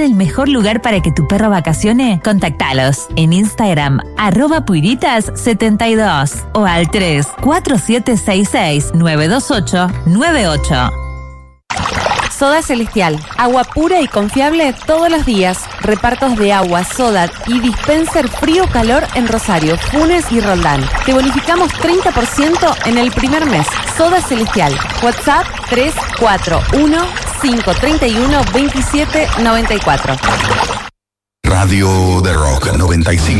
el mejor lugar para que tu perro vacacione? Contactalos en Instagram @puiritas72 o al 34766-92898. Soda Celestial, agua pura y confiable todos los días. Repartos de agua, soda y dispenser frío-calor en Rosario, Funes y Roldán. Te bonificamos 30% en el primer mes. Soda Celestial, WhatsApp 341-531-2794. Radio de Rock 95.